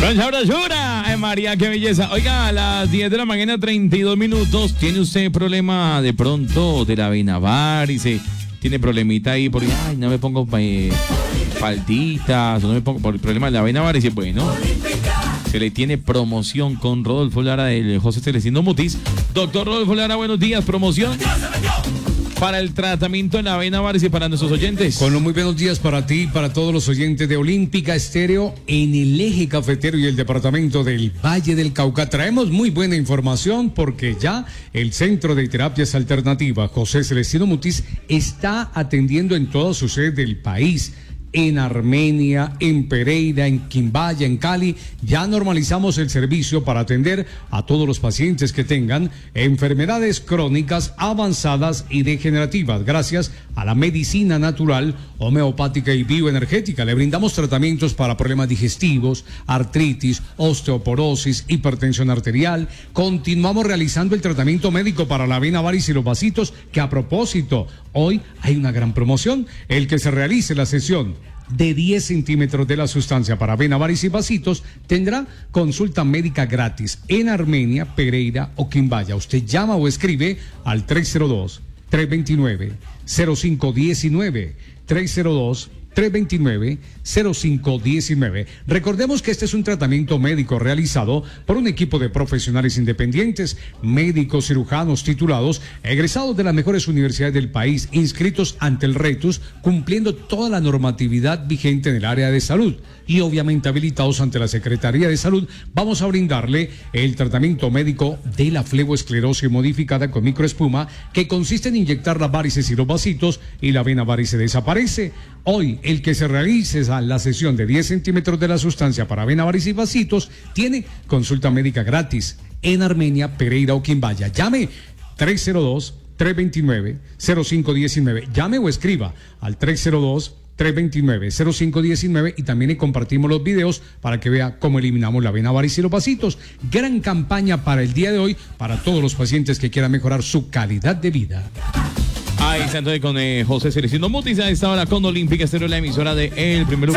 Con sabrosura. Ay, María, qué belleza. Oiga, a las 10 de la mañana, 32 minutos. ¿Tiene usted problema de pronto de la vena varice? ¿Tiene problemita ahí porque, ay, no me pongo falditas, o no me pongo por el problema de la vena varice? Bueno, se le tiene promoción con Rodolfo Lara del José Celestino Mutis. Doctor Rodolfo Lara, buenos días. Promoción para el tratamiento de la vena varice para nuestros oyentes. Con los muy buenos días para ti y para todos los oyentes de Olímpica Estéreo en el eje cafetero y el departamento del Valle del Cauca. Traemos muy buena información porque ya el Centro de Terapias Alternativas José Celestino Mutis está atendiendo en toda su sede del país. En Armenia, en Pereira, en Quimbaya, en Cali, ya normalizamos el servicio para atender a todos los pacientes que tengan enfermedades crónicas, avanzadas y degenerativas. Gracias a la medicina natural, homeopática y bioenergética, le brindamos tratamientos para problemas digestivos, artritis, osteoporosis, hipertensión arterial. Continuamos realizando el tratamiento médico para la vena varice y los vasitos, que a propósito, hoy hay una gran promoción. El que se realice la sesión de 10 centímetros de la sustancia para vena varice y vasitos tendrá consulta médica gratis en Armenia, Pereira o Quimbaya. Usted llama o escribe al 302-329-0519, 302-329-0519. Recordemos que este es un tratamiento médico realizado por un equipo de profesionales independientes, médicos cirujanos titulados, egresados de las mejores universidades del país, inscritos ante el RETUS, cumpliendo toda la normatividad vigente en el área de salud y obviamente habilitados ante la Secretaría de Salud. Vamos a brindarle el tratamiento médico de la fleboesclerosis modificada con microespuma, que consiste en inyectar las varices y los vasitos y la vena varice desaparece. Hoy, el que se realice la sesión de 10 centímetros de la sustancia para vena varice y vasitos tiene consulta médica gratis en Armenia, Pereira o Quimbaya. Llame 302-329-0519. Llame o escriba al 302-329-0519 y también le compartimos los videos para que vea cómo eliminamos la vena varice y los vasitos. Gran campaña para el día de hoy para todos los pacientes que quieran mejorar su calidad de vida. Ahí está entonces con José Celestino Mutis. A esta hora con Olímpica Estéreo, la emisora de El Primer Lugar.